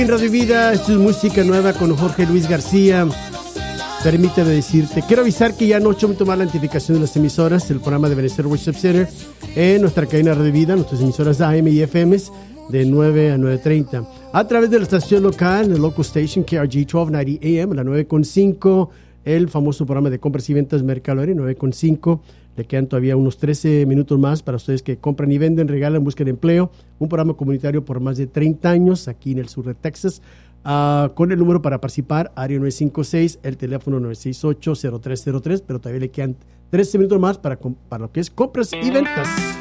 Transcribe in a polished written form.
En Radio Vida, esto es música nueva con Jorge Luis García. Permítame decirte, quiero avisar que ya anoche me tomar la identificación de las emisoras del programa de Venezuela Worship Center en nuestra cadena Radio Vida, nuestras emisoras AM y FM de 9 a 9:30. A través de la estación local, el local station KRG 1290 AM, la 9.5, el famoso programa de compras y ventas Mercalori, 9.5. Le quedan todavía unos 13 minutos más para ustedes que compran y venden, regalan, buscan empleo. Un programa comunitario por más de 30 años aquí en el sur de Texas. Con el número para participar, área 956, el teléfono 968-0303, pero todavía le quedan 13 minutos más para lo que es compras y ventas.